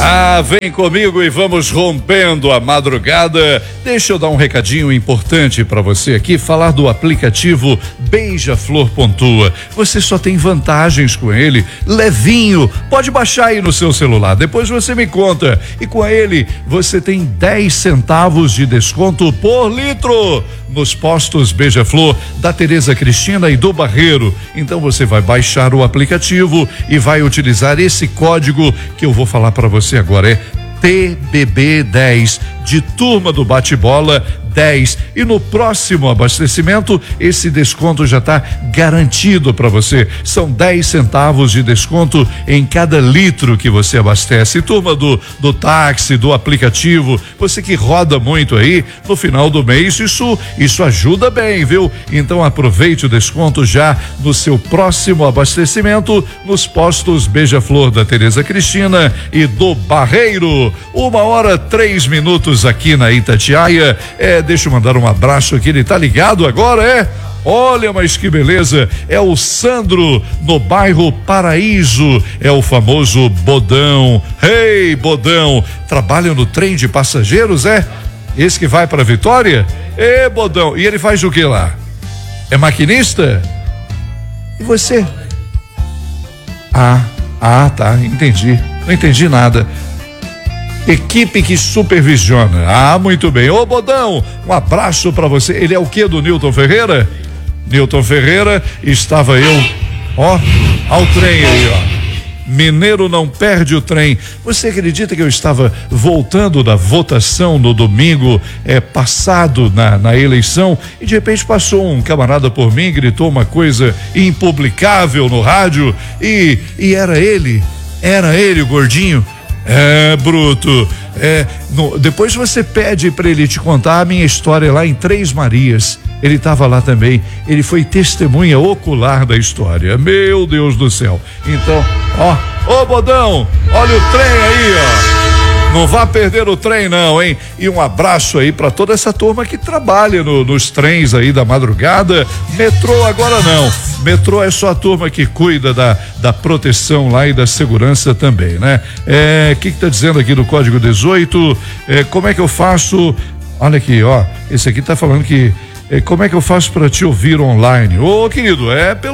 Vem comigo e vamos rompendo a madrugada. Deixa eu dar um recadinho importante para você aqui, falar do aplicativo Beija-Flor Pontua. Você só tem vantagens com ele, levinho, pode baixar aí no seu celular, depois você me conta. E com ele você tem 10 centavos de desconto por litro nos postos Beija-Flor da Tereza Cristina e do Barreiro. Então você vai baixar o aplicativo e vai utilizar esse código que eu vou falar para você agora, é TBB10, de Turma do Bate-Bola 10. E no próximo abastecimento, esse desconto já está garantido para você. São 10 centavos de desconto em cada litro que você abastece. Turma do táxi, do aplicativo, você que roda muito aí, no final do mês, isso ajuda bem, viu? Então aproveite o desconto já no seu próximo abastecimento nos postos Beija-Flor da Tereza Cristina e do Barreiro. 1h03 aqui na Itatiaia. Deixa eu mandar um abraço aqui, ele tá ligado agora, Olha, mas que beleza, é o Sandro no bairro Paraíso, é o famoso Bodão. Ei, Bodão, trabalha no trem de passageiros, Esse que vai para Vitória? Bodão, e ele faz o que lá? É maquinista? E você? Tá, entendi, não entendi nada. Equipe que supervisiona. Muito bem. Ô Bodão, um abraço pra você. Ele é o que do Newton Ferreira? Newton Ferreira, estava eu, ao trem aí, Mineiro não perde o trem. Você acredita que eu estava voltando da votação no domingo passado na eleição e de repente passou um camarada por mim, gritou uma coisa impublicável no rádio e era ele, o gordinho. Bruto. Depois você pede para ele te contar a minha história lá em Três Marias. Ele estava lá também. Ele foi testemunha ocular da história. Meu Deus do céu. Então, ô Bodão, olha o trem aí, Não vá perder o trem não, hein? E um abraço aí para toda essa turma que trabalha nos trens aí da madrugada. Metrô agora não. Metrô é só a turma que cuida da proteção lá e da segurança também, né? Que tá dizendo aqui no código 18? Como é que eu faço? Olha aqui, esse aqui tá falando que como é que eu faço para te ouvir online? Querido,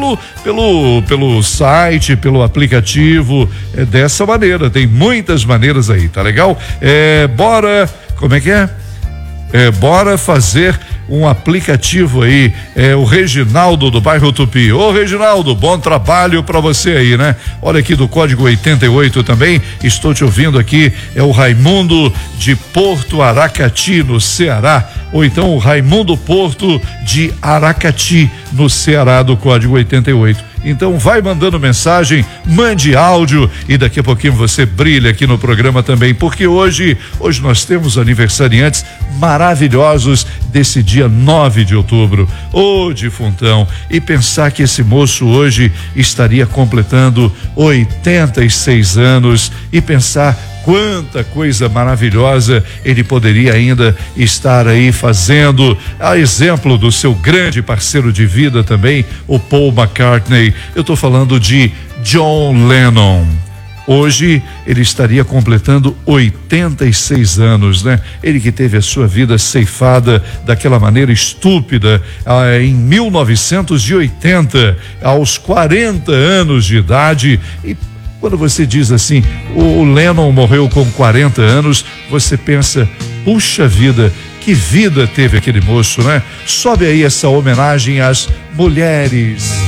pelo site, pelo aplicativo, dessa maneira, tem muitas maneiras aí, tá legal? Bora, como é que é? Bora fazer um aplicativo aí, o Reginaldo do bairro Tupi. Ô Reginaldo, bom trabalho pra você aí, né? Olha aqui do código 88 também, estou te ouvindo aqui, é o Raimundo de Porto Aracati, no Ceará, ou então o Raimundo Porto de Aracati, no Ceará, do código 88. Então vai mandando mensagem, mande áudio e daqui a pouquinho você brilha aqui no programa também, porque hoje nós temos aniversariantes maravilhosos desse dia 9 de outubro, defuntão, e pensar que esse moço hoje estaria completando 86 anos e pensar quanta coisa maravilhosa ele poderia ainda estar aí fazendo, a exemplo do seu grande parceiro de vida também, o Paul McCartney. Eu estou falando de John Lennon. Hoje ele estaria completando 86 anos, né? Ele que teve a sua vida ceifada daquela maneira estúpida em 1980, aos 40 anos de idade. E quando você diz assim, o Lennon morreu com 40 anos, você pensa, puxa vida, que vida teve aquele moço, né? Sobe aí essa homenagem às mulheres.